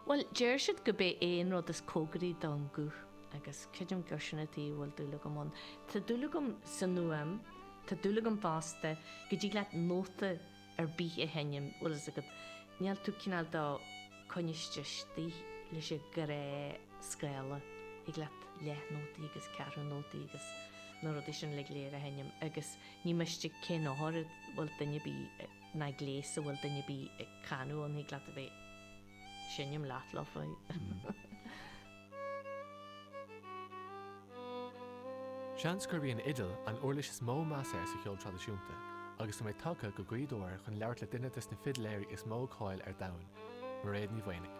Well, deir siad go bé éon rud is cógraí don go agus cidim gursinatí bhfuil dúla go món. Tá dúla gom san nuam, tá dúla gom básta go dtí leat nóta bí a henim bhfuil is agad. Níall tú cinál dá coinisteistí leis a goré scéala ag leat leithnótaí agus cearnótaí agus nó rud sin le léir a henim agus ní meiste cin áthir bhfuil duine bí na gléasa bhfuil duine bí canú an ag leat a bheith sinnim leat le faoi. Seans gur bhíon idal an uirlis is mó measa sa cheol tradiisiúnta, agus mé tucha go gcuidóir chun leabhart le duine is na fidléir is mó cáil ar domhan, mar réad ní bhainnig.